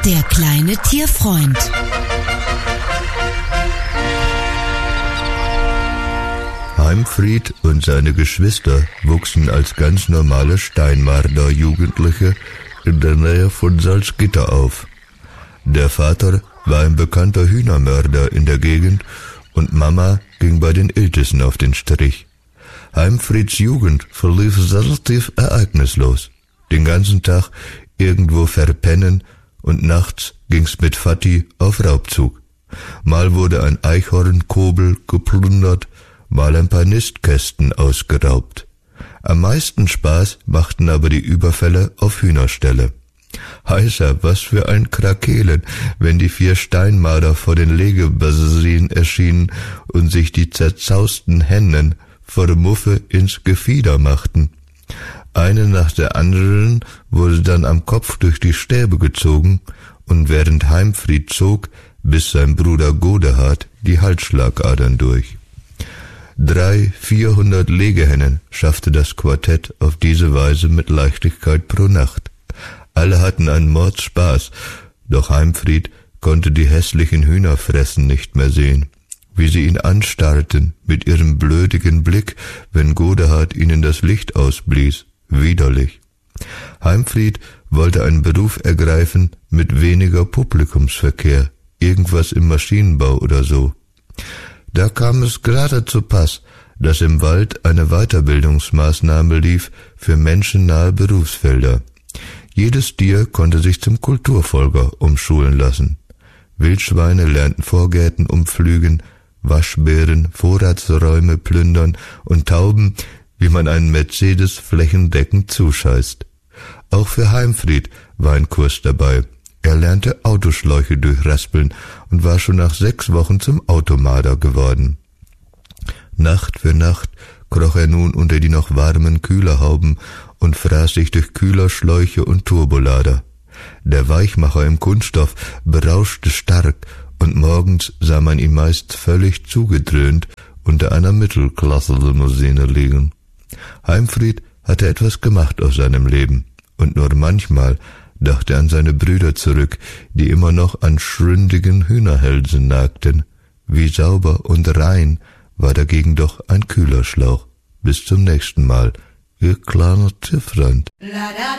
Der kleine Tierfreund. Heimfried und seine Geschwister wuchsen als ganz normale Steinmarder Jugendliche in der Nähe von Salzgitter auf. Der Vater war ein bekannter Hühnermörder in der Gegend und Mama ging bei den Iltissen auf den Strich. Heimfrieds Jugend verlief relativ ereignislos. Den ganzen Tag irgendwo verpennen und nachts ging's mit Vati auf Raubzug. Mal wurde ein Eichhornkobel geplündert, mal ein paar Nistkästen ausgeraubt. Am meisten Spaß machten aber die Überfälle auf Hühnerställe. Heißer, was für ein Krakelen, wenn die 4 Steinmarder vor den Legebassin erschienen und sich die zerzausten Hennen vor der Muffe ins Gefieder machten. Eine nach der anderen wurde dann am Kopf durch die Stäbe gezogen, und während Heimfried zog, biss sein Bruder Godehard die Halsschlagadern durch. 300-400 Legehennen schaffte das Quartett auf diese Weise mit Leichtigkeit pro Nacht. Alle hatten einen Mordspaß, doch Heimfried konnte die hässlichen Hühnerfressen nicht mehr sehen, wie sie ihn anstarrten mit ihrem blödigen Blick, wenn Godehard ihnen das Licht ausblies. Widerlich. Heimfried wollte einen Beruf ergreifen mit weniger Publikumsverkehr, irgendwas im Maschinenbau oder so. Da kam es gerade zu Pass, dass im Wald eine Weiterbildungsmaßnahme lief für menschennahe Berufsfelder. Jedes Tier konnte sich zum Kulturfolger umschulen lassen. Wildschweine lernten Vorgärten umpflügen, Waschbären Vorratsräume plündern und Tauben, wie man einen Mercedes flächendeckend zuscheißt. Auch für Heimfried war ein Kurs dabei. Er lernte Autoschläuche durchraspeln und war schon nach 6 Wochen zum Automarder geworden. Nacht für Nacht kroch er nun unter die noch warmen Kühlerhauben und fraß sich durch Kühlerschläuche und Turbolader. Der Weichmacher im Kunststoff berauschte stark, und morgens sah man ihn meist völlig zugedröhnt unter einer Mittelklasse-Limousine liegen. Heimfried hatte etwas gemacht aus seinem Leben, und nur manchmal dachte er an seine Brüder zurück, die immer noch an schründigen Hühnerhälsen nagten. Wie sauber und rein war dagegen doch ein Kühlerschlauch. Bis zum nächsten Mal, Ihr kleiner Tierfreund.